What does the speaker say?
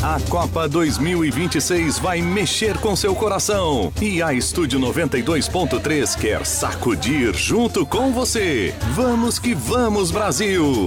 A Copa 2026 vai mexer com seu coração e a Estúdio 92.3 quer sacudir junto com você. Vamos que vamos, Brasil!